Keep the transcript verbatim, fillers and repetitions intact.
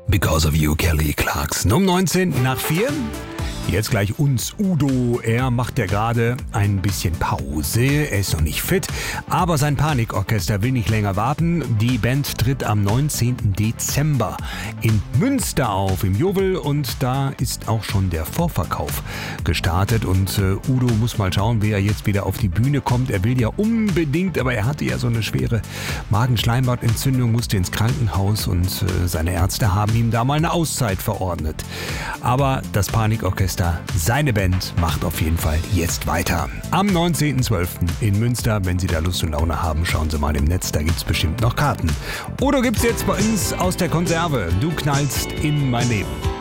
Because of You, Kelly Clarkson. Um neunzehn nach vier. Jetzt gleich uns Udo. Er macht ja gerade ein bisschen Pause. Er ist noch nicht fit, aber sein Panikorchester will nicht länger warten. Die Band tritt am neunzehnten Dezember in Münster auf, im Jovel. Und da ist auch schon der Vorverkauf gestartet. Und äh, Udo muss mal schauen, wie er jetzt wieder auf die Bühne kommt. Er will ja unbedingt, aber er hatte ja so eine schwere Magenschleimhautentzündung, musste ins Krankenhaus. Und äh, seine Ärzte haben ihm da mal eine Auszeit verordnet. Aber das Panikorchester, seine Band, macht auf jeden Fall jetzt weiter. Am neunzehnten zwölften in Münster. Wenn Sie da Lust und Laune haben, schauen Sie mal im Netz, da gibt es bestimmt noch Karten. Oder gibt es jetzt bei uns aus der Konserve. Du knallst in mein Leben.